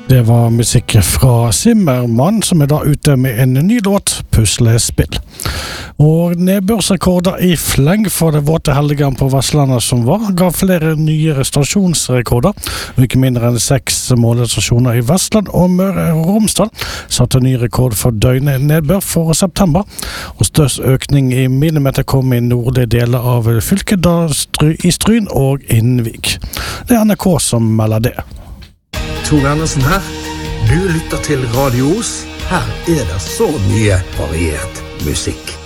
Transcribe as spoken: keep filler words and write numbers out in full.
Det var musikk fra Zimmermann, som er da ute med en ny låt, Puslespill. Og nedbørsrekorder i fleng for det våte helgen på Vestlandet som var, ga flere nye stasjonsrekorder, og ikke mindre enn seks målestasjoner i Vestland og Møre og Romsdal satte ny rekord for døgnet nedbør for september, og størst økning i millimeter kom i nordlige deler av fylket, da i Stryn og Innvik. Det er N R K som melder det. Tor Andersen her. Du lytter til Radio Os. Her er det så mye variert musikk.